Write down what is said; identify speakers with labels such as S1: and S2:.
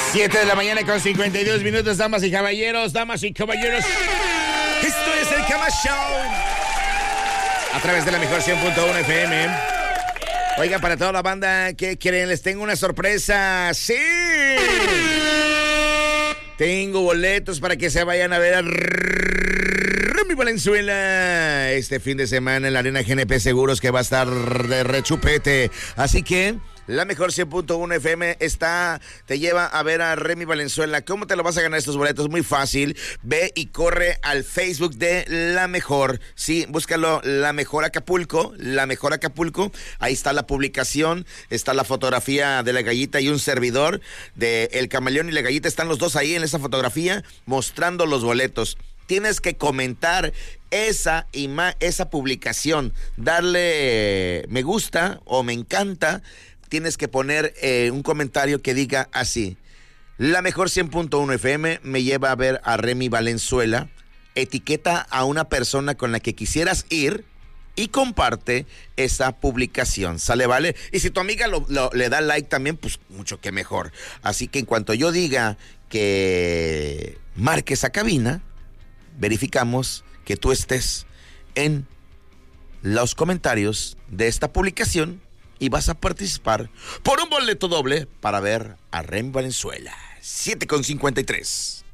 S1: 7 de la mañana con 52 minutos, damas y caballeros. Esto es el Cama Show. A través de la mejor 100.1 FM. Oiga, para toda la banda que quieren, les tengo una sorpresa. ¡Sí! Tengo boletos para que se vayan a ver a Remy Valenzuela este fin de semana en la Arena GNP Seguros, que va a estar de rechupete. Así que la mejor 100.1 FM te lleva a ver a Remy Valenzuela. ¿Cómo te lo vas a ganar estos boletos? Muy fácil. Ve y corre al Facebook de La Mejor. Sí, búscalo, La Mejor Acapulco. La Mejor Acapulco. Ahí está la publicación. Está la fotografía de la Gallita y un servidor de El Camaleón y la Gallita. Están los dos ahí en esa fotografía mostrando los boletos. Tienes que comentar esa publicación. Darle me gusta o me encanta. Tienes que poner un comentario que diga así: La Mejor 100.1 FM me lleva a ver a Remy Valenzuela. Etiqueta a una persona con la que quisieras ir y comparte esa publicación. ¿Sale, vale? Y si tu amiga le da like también, pues mucho que mejor. Así que en cuanto yo diga que marques a cabina, verificamos que tú estés en los comentarios de esta publicación y vas a participar por un boleto doble para ver a Remy Valenzuela. 7:53.